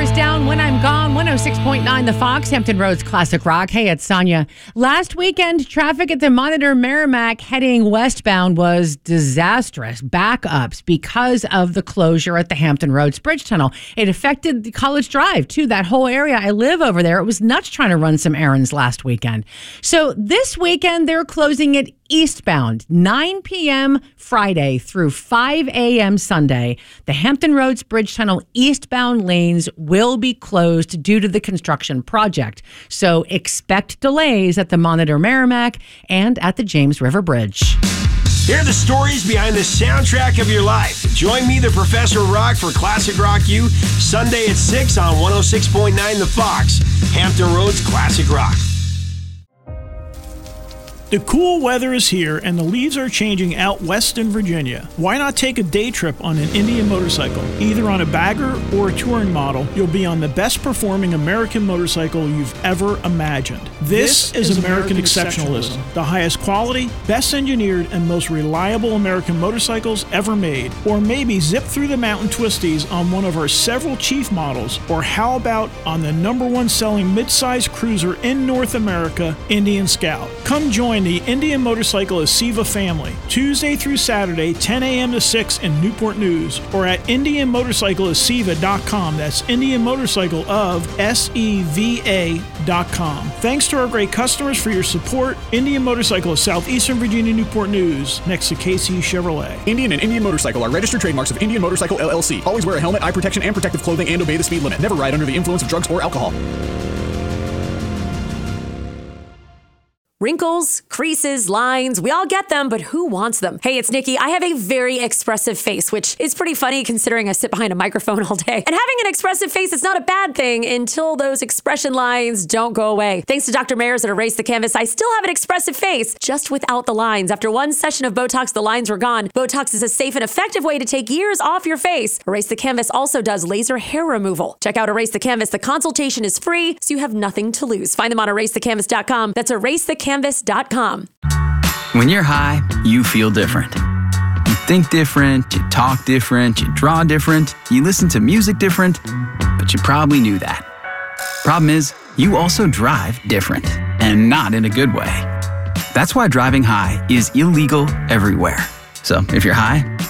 Power is down when I'm gone. 106.9 The Fox, Hampton Roads Classic Rock. Hey, it's Sonia. Last weekend, traffic at the Monitor Merrimack heading westbound was disastrous. Backups because of the closure at the Hampton Roads Bridge Tunnel. It affected the College Drive, too. That whole area. I live over there. It was nuts trying to run some errands last weekend. So this weekend, they're closing it eastbound, 9 p.m. Friday through 5 a.m. Sunday. The Hampton Roads Bridge Tunnel eastbound lanes will be closed due to the construction project. So expect delays at the Monitor Merrimack and at the James River Bridge. Hear the stories behind the soundtrack of your life. Join me, the Professor Rock, for Classic Rock U, Sunday at 6 on 106.9 The Fox, Hampton Roads Classic Rock. The cool weather is here and the leaves are changing out west in Virginia. Why not take a day trip on an Indian motorcycle? Either on a bagger or a touring model, you'll be on the best performing American motorcycle you've ever imagined. This is American exceptionalism. The highest quality, best engineered, and most reliable American motorcycles ever made. Or maybe zip through the mountain twisties on one of our several Chief models. Or how about on the #1 selling midsize cruiser in North America, Indian Scout. Come join the Indian Motorcycle Aceva family, Tuesday through Saturday, 10 a.m. to 6 in Newport News, or at IndianMotorcycleAceva.com. That's Indian Motorcycle of SEVA.com. Thanks to our great customers for your support. Indian Motorcycle of Southeastern Virginia, Newport News, next to KC Chevrolet. Indian and Indian Motorcycle are registered trademarks of Indian Motorcycle LLC. Always wear a helmet, eye protection, and protective clothing, and obey the speed limit. Never ride under the influence of drugs or alcohol. Wrinkles, creases, lines, we all get them, but who wants them? Hey, it's Nikki. I have a very expressive face, which is pretty funny considering I sit behind a microphone all day. And having an expressive face is not a bad thing until those expression lines don't go away. Thanks to Dr. Mayers at Erase the Canvas, I still have an expressive face, just without the lines. After one session of Botox, the lines were gone. Botox is a safe and effective way to take years off your face. Erase the Canvas also does laser hair removal. Check out Erase the Canvas. The consultation is free, so you have nothing to lose. Find them on erasethecanvas.com. That's erasethecanvas.com. When you're high, you feel different. You think different, you talk different, you draw different, you listen to music different, but you probably knew that. Problem is, you also drive different, and not in a good way. That's why driving high is illegal everywhere. So if you're high,